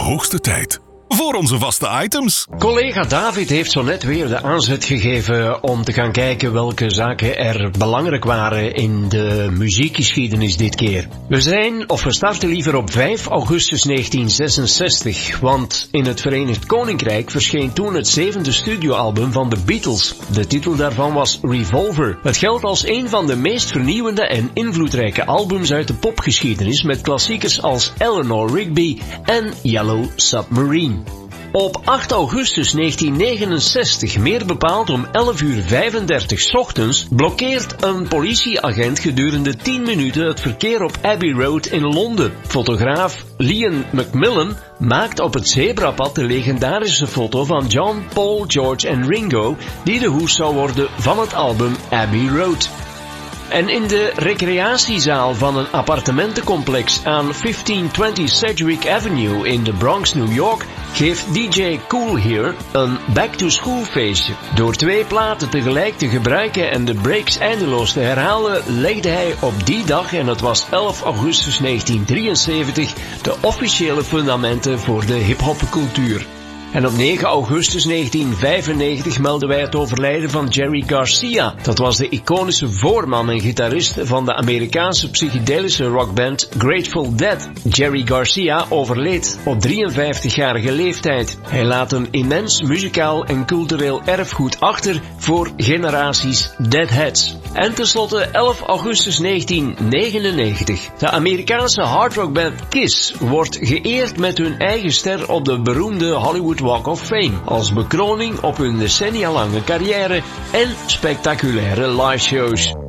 hoogste tijd voor onze vaste items. Collega David heeft zo net weer de aanzet gegeven om te gaan kijken welke zaken er belangrijk waren in de muziekgeschiedenis dit keer. We starten liever op 5 augustus 1966, want in het Verenigd Koninkrijk verscheen toen het 7e studioalbum van de Beatles. De titel daarvan was Revolver. Het geldt als een van de meest vernieuwende en invloedrijke albums uit de popgeschiedenis met klassiekers als Eleanor Rigby en Yellow Submarine. Op 8 augustus 1969, meer bepaald om 11:35 's ochtends, blokkeert een politieagent gedurende 10 minuten het verkeer op Abbey Road in Londen. Fotograaf Ian McMillan maakt op het zebrapad de legendarische foto van John, Paul, George en Ringo, die de hoes zou worden van het album Abbey Road. En in de recreatiezaal van een appartementencomplex aan 1520 Sedgwick Avenue in de Bronx, New York, geeft DJ Kool Herc een back-to-school feestje. Door 2 platen tegelijk te gebruiken en de breaks eindeloos te herhalen, legde hij op die dag, en het was 11 augustus 1973, de officiële fundamenten voor de hip-hopcultuur. En op 9 augustus 1995 melden wij het overlijden van Jerry Garcia. Dat was de iconische voorman en gitarist van de Amerikaanse psychedelische rockband Grateful Dead. Jerry Garcia overleed op 53-jarige leeftijd. Hij laat een immens muzikaal en cultureel erfgoed achter voor generaties Deadheads. En tenslotte 11 augustus 1999. De Amerikaanse hardrockband Kiss wordt geëerd met hun eigen ster op de beroemde Hollywood Walk of Fame als bekroning op hun decennia lange carrière en spectaculaire liveshows.